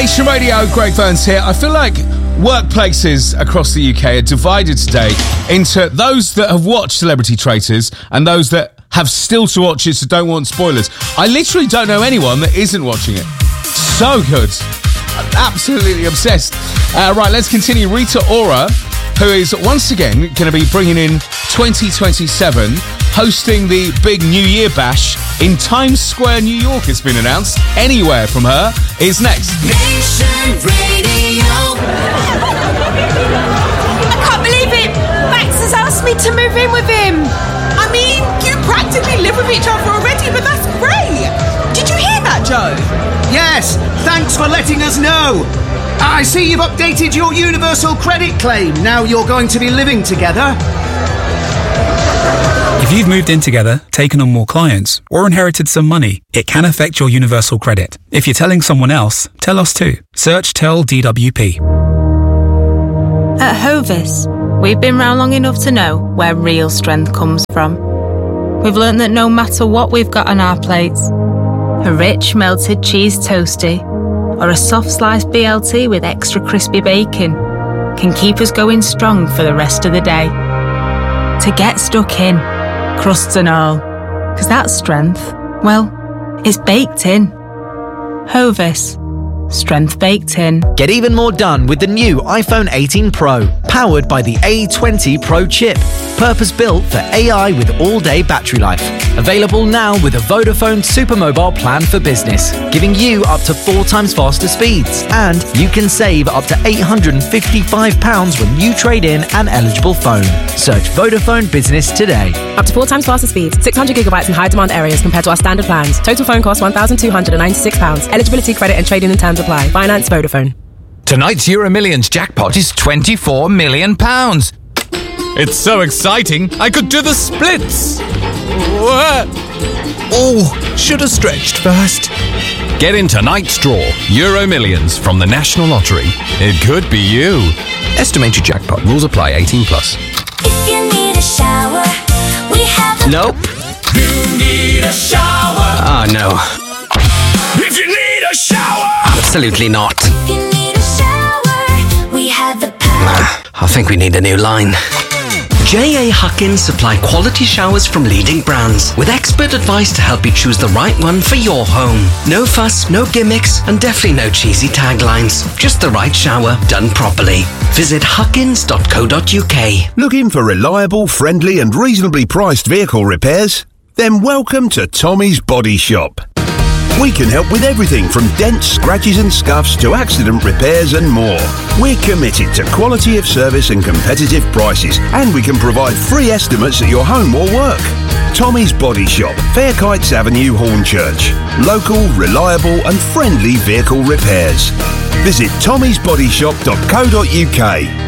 Nation Radio, Greg Burns here. I feel like workplaces across the UK are divided today into those that have watched Celebrity Traitors and those that have still to watch it, so don't want spoilers. I literally don't know anyone that isn't watching it. So good. I'm absolutely obsessed. Right, let's continue. Rita Ora, who is once again going to be bringing in 2027, hosting the big New Year bash in Times Square, New York. It's been announced. Anywhere from her is next. Nation Radio. I can't believe it. Max has asked me to move in with him. I mean, you practically live with each other already, but that's great. Did you hear that, Joe? Yes, thanks for letting us know. I see you've updated your universal credit claim. Now you're going to be living together. If you've moved in together, taken on more clients, or inherited some money, it can affect your universal credit. If you're telling someone else, tell us too. Search Tell DWP. At Hovis, we've been round long enough to know where real strength comes from. We've learned that no matter what we've got on our plates, a rich melted cheese toastie or a soft sliced BLT with extra crispy bacon can keep us going strong for the rest of the day. To get stuck in, crusts and all, because that strength, well, it's baked in. Hovis. Strength baked in. Get even more done with the new iPhone 18 Pro, powered by the A20 Pro chip, purpose-built for AI with all-day battery life. Available now with a Vodafone Supermobile plan for business, giving you up to 4 times faster speeds. And you can save up to £855 when you trade in an eligible phone. Search Vodafone Business today. Up to 4 times faster speeds, 600 gigabytes in high-demand areas compared to our standard plans. Total phone cost £1,296. Eligibility, credit and trading in terms apply. Finance Vodafone. Tonight's Euro Millions jackpot is £24 million. It's so exciting, I could do the splits. Oh, should have stretched first. Get in tonight's draw, Euro Millions from the National Lottery. It could be you. Estimated jackpot. Rules apply. 18 plus. If you need a shower, we have a... Nope. You need a shower. Oh, no. If you need a shower. Absolutely not. If you need a shower, we have the power. I think we need a new line. J.A. Huckins supply quality showers from leading brands with expert advice to help you choose the right one for your home. No fuss, no gimmicks, and definitely no cheesy taglines. Just the right shower done properly. Visit huckins.co.uk. Looking for reliable, friendly and reasonably priced vehicle repairs? Then welcome to Tommy's Body Shop. We can help with everything from dents, scratches and scuffs to accident repairs and more. We're committed to quality of service and competitive prices, and we can provide free estimates at your home or work. Tommy's Body Shop, Fairkites Avenue, Hornchurch. Local, reliable and friendly vehicle repairs. Visit tommysbodyshop.co.uk.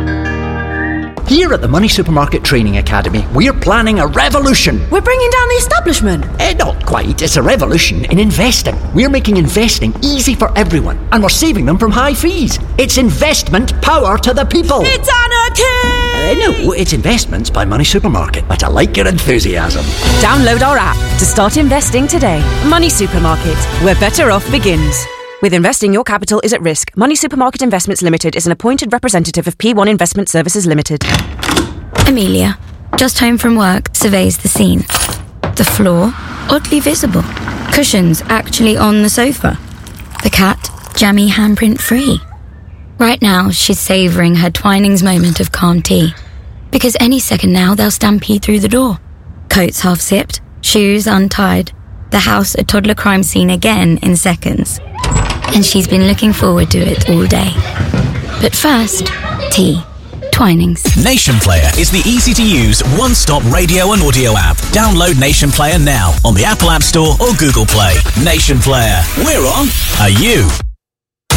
Here at the Money Supermarket Training Academy, we're planning a revolution. We're bringing down the establishment. Not quite. It's a revolution in investing. We're making investing easy for everyone, and we're saving them from high fees. It's investment power to the people. It's anarchy! No, it's investments by Money Supermarket. But I like your enthusiasm. Download our app to start investing today. Money Supermarket, where better off begins. With investing, your capital is at risk. Money Supermarket Investments Limited is an appointed representative of P1 Investment Services Limited. Amelia, just home from work, surveys the scene. The floor, oddly visible. Cushions actually on the sofa. The cat, jammy handprint free. Right now, she's savouring her Twinings moment of calm tea. Because any second now, they'll stampede through the door. Coats half zipped, shoes untied. The house a toddler crime scene again in seconds. And she's been looking forward to it all day. But first, tea. Twinings. Nation Player is the easy-to-use, one-stop radio and audio app. Download Nation Player now on the Apple App Store or Google Play. Nation Player. We're on. Are you?